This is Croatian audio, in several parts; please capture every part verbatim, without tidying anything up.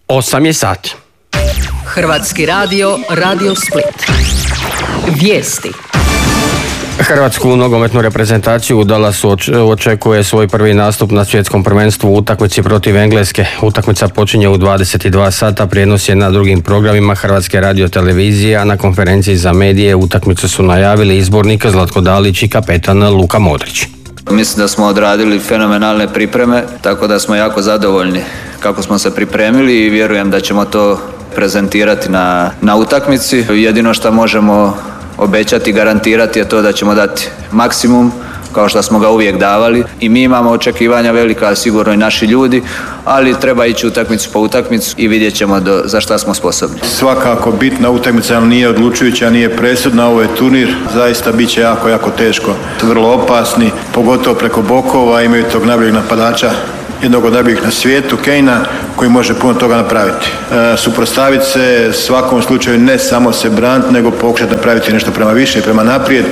osam je sati. Hrvatski radio, Radio Split. Vijesti. Hrvatsku nogometnu reprezentaciju u Dallasu očekuje svoj prvi nastup na svjetskom prvenstvu u utakmici protiv Engleske. Utakmica počinje u dvadeset dva sata, prijenos je na drugim programima Hrvatske radiotelevizije, a na konferenciji za medije utakmicu su najavili izbornik Zlatko Dalić i kapetan Luka Modrić. Mislim da smo odradili fenomenalne pripreme, tako da smo jako zadovoljni kako smo se pripremili i vjerujem da ćemo to prezentirati na, na utakmici. Jedino što možemo obećati, garantirati je to da ćemo dati maksimum kao što smo ga uvijek davali i mi imamo očekivanja velika, sigurno i naši ljudi, ali treba ići utakmicu po utakmicu i vidjet ćemo do, za šta smo sposobni. Svakako bitna utakmica, ali nije odlučujuća, nije presudna, ovo je turnir, zaista bit će jako, jako teško. Vrlo opasni, pogotovo preko bokova, imaju tog najboljeg napadača, jednog od najboljih na svijetu, Kejna, koji može puno toga napraviti. E, suprotstaviti se svakom slučaju, ne samo se braniti, nego pokušati napraviti nešto prema više i prema naprijed.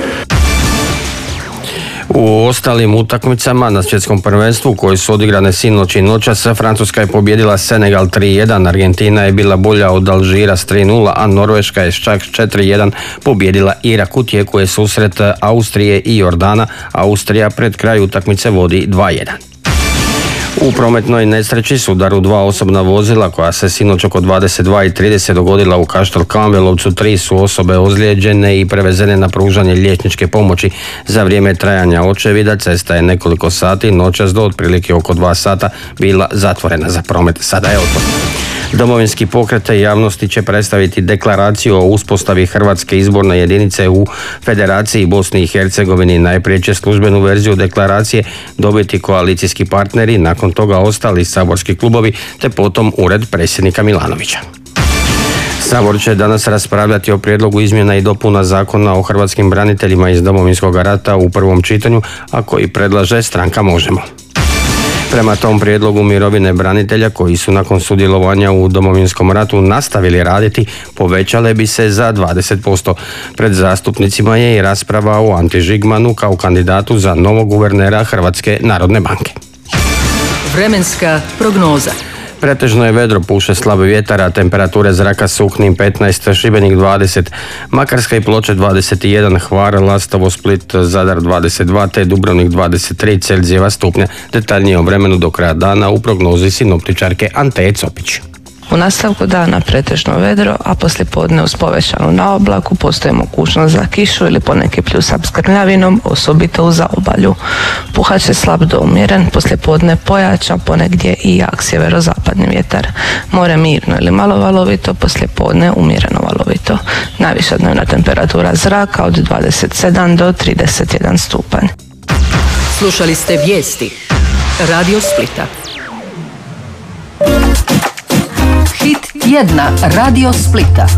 U ostalim utakmicama na svjetskom prvenstvu koji su odigrane sinoć i noćas, Francuska je pobijedila Senegal tri jedan, Argentina je bila bolja od Alžira s tri nula, a Norveška je čak četiri jedan pobijedila Irak. U tijeku je susret Austrije i Jordana. Austrija pred kraj utakmice vodi dva jedan. U prometnoj nesreći su udaru dva osobna vozila koja se sinoć oko dvadeset dva i trideset dogodila u Kaštel Campbellovcu. Tri su osobe ozlijeđene i prevezene na pružanje liječničke pomoći. Za vrijeme trajanja očevida cesta je nekoliko sati noćas do otprilike oko dva sata bila zatvorena za promet. Sada je otvorena. Domovinski pokret javnosti će predstaviti deklaraciju o uspostavi Hrvatske izborne jedinice u Federaciji Bosni i Hercegovini. Najprije će službenu verziju deklaracije dobiti koalicijski partneri, nakon toga ostali saborski klubovi, te potom ured predsjednika Milanovića. Sabor će danas raspravljati o prijedlogu izmjena i dopuna Zakona o hrvatskim braniteljima iz Domovinskog rata u prvom čitanju, a koji predlaže stranka Možemo. Prema tom prijedlogu mirovine branitelja koji su nakon sudjelovanja u Domovinskom ratu nastavili raditi povećale bi se za dvadeset posto. Pred zastupnicima je i rasprava o Anti Žigmanu kao kandidatu za novog guvernera Hrvatske narodne banke. Vremenska prognoza. Pretežno je vedro, puše slab vjetar, a temperature zraka su u Knin petnaest, Šibenik dvadeset, Makarska i Ploče dvadeset jedan, Hvar, Lastovo, Split, Zadar dvadeset dva, te Dubrovnik dvadeset tri Celzijeva stupnja. Detaljnije o vremenu do kraja dana u prognozi sinoptičarke Anteje Copić. U nastavku dana pretežno vedro, a poslijepodne uz povećanu naoblaku postoji mogućnost za kišu ili poneki pljusak s grmljavinom, osobito u zaobalju. Puhat će slab do umjeren, poslijepodne pojača, ponegdje i jak sjeverozapadni vjetar. More mirno ili malo valovito, poslijepodne umjereno valovito. Najviša dnevna temperatura zraka od dvadeset sedam do trideset jedan stupanj. Slušali ste vijesti Radio Splita. Hit tjedna Radio Splita.